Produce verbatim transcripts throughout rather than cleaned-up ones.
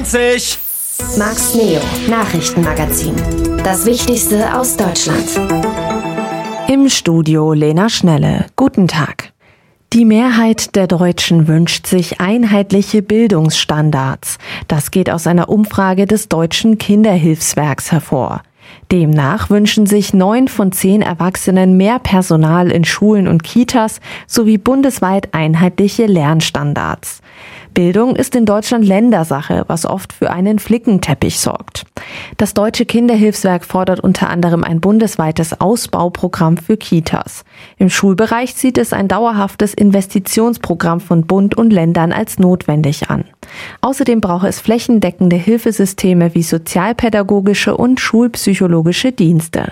neunzig. Max Neo Nachrichtenmagazin. Das Wichtigste aus Deutschland. Im Studio Lena Schnelle. Guten Tag. Die Mehrheit der Deutschen wünscht sich einheitliche Bildungsstandards. Das geht aus einer Umfrage des Deutschen Kinderhilfswerks hervor. Demnach wünschen sich neun von zehn Erwachsenen mehr Personal in Schulen und Kitas sowie bundesweit einheitliche Lernstandards. Bildung ist in Deutschland Ländersache, was oft für einen Flickenteppich sorgt. Das Deutsche Kinderhilfswerk fordert unter anderem ein bundesweites Ausbauprogramm für Kitas. Im Schulbereich sieht es ein dauerhaftes Investitionsprogramm von Bund und Ländern als notwendig an. Außerdem brauche es flächendeckende Hilfesysteme wie sozialpädagogische und schulpsychologische Dienste.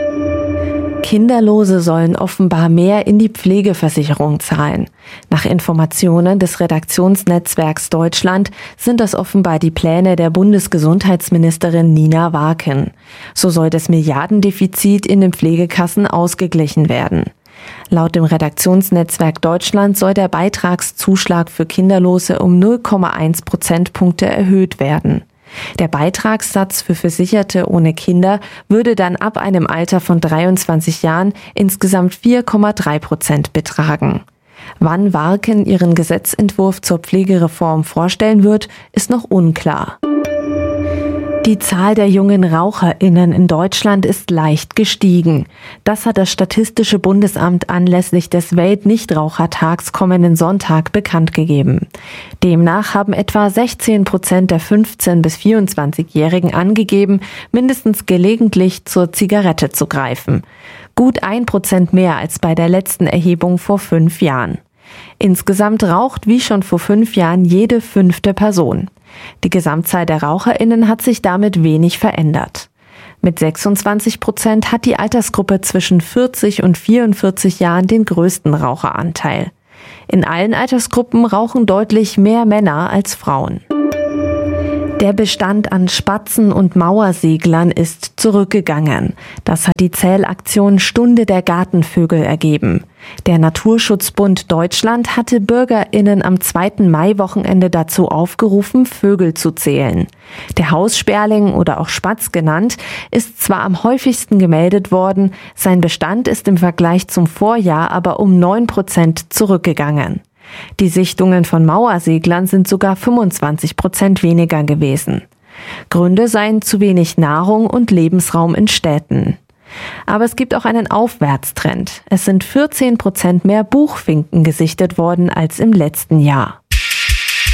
Kinderlose sollen offenbar mehr in die Pflegeversicherung zahlen. Nach Informationen des Redaktionsnetzwerks Deutschland sind das offenbar die Pläne der Bundesgesundheitsministerin Nina Warken. So soll das Milliardendefizit in den Pflegekassen ausgeglichen werden. Laut dem Redaktionsnetzwerk Deutschland soll der Beitragszuschlag für Kinderlose um null Komma eins Prozentpunkte erhöht werden. Der Beitragssatz für Versicherte ohne Kinder würde dann ab einem Alter von dreiundzwanzig Jahren insgesamt vier Komma drei Prozent betragen. Wann Warken ihren Gesetzentwurf zur Pflegereform vorstellen wird, ist noch unklar. Die Zahl der jungen RaucherInnen in Deutschland ist leicht gestiegen. Das hat das Statistische Bundesamt anlässlich des Weltnichtrauchertags kommenden Sonntag bekannt gegeben. Demnach haben etwa sechzehn Prozent der fünfzehn- bis vierundzwanzigjährigen angegeben, mindestens gelegentlich zur Zigarette zu greifen. Gut ein Prozent mehr als bei der letzten Erhebung vor fünf Jahren. Insgesamt raucht wie schon vor fünf Jahren jede fünfte Person. Die Gesamtzahl der RaucherInnen hat sich damit wenig verändert. Mit sechsundzwanzig Prozent hat die Altersgruppe zwischen vierzig und vierundvierzig Jahren den größten Raucheranteil. In allen Altersgruppen rauchen deutlich mehr Männer als Frauen. Der Bestand an Spatzen und Mauerseglern ist zurückgegangen. Das hat die Zählaktion Stunde der Gartenvögel ergeben. Der Naturschutzbund Deutschland hatte BürgerInnen am zweiten Maiwochenende dazu aufgerufen, Vögel zu zählen. Der Haussperling oder auch Spatz genannt, ist zwar am häufigsten gemeldet worden, sein Bestand ist im Vergleich zum Vorjahr aber um neun Prozent zurückgegangen. Die Sichtungen von Mauerseglern sind sogar fünfundzwanzig Prozent weniger gewesen. Gründe seien zu wenig Nahrung und Lebensraum in Städten. Aber es gibt auch einen Aufwärtstrend. Es sind vierzehn Prozent mehr Buchfinken gesichtet worden als im letzten Jahr.